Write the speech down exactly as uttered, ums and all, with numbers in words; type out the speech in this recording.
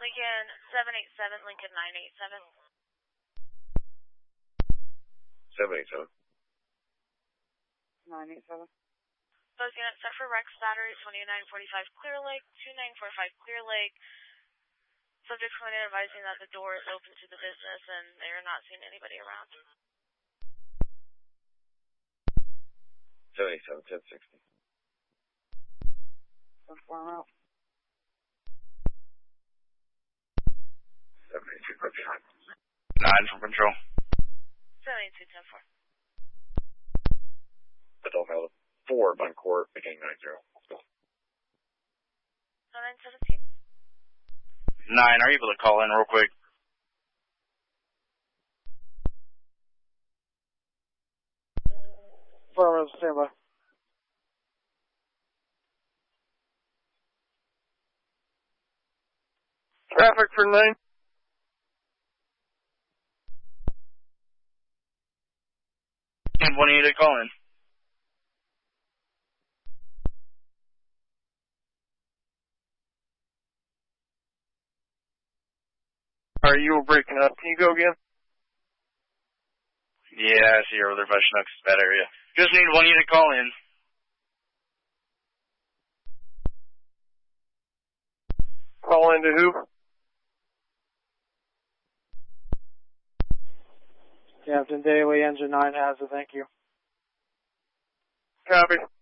Lincoln seven eight seven, Lincoln nine eight seven. seven eight seven. nine eight seven. Both units set for Rex Battery, twenty-nine forty-five Clear Lake, two nine four five Clear Lake. Subject calling in advising that the door is open to the business and they are not seeing anybody around. seven eight seven, ten sixty. Inform out. seven eight two, control. nine from control. seven eight two, ten four. Adult male four, Buncourt, beginning nine zero. nine seventeen. nine, are you able to call in real quick? Affirmative, standby. Traffic for nine. And when are you to call in? Are you breaking up? Can you go again? Yeah, I see you're over there by Schnucks, that area. Just need one unit to call in. Call into who? Captain Daly, engine nine has it, thank you. Copy.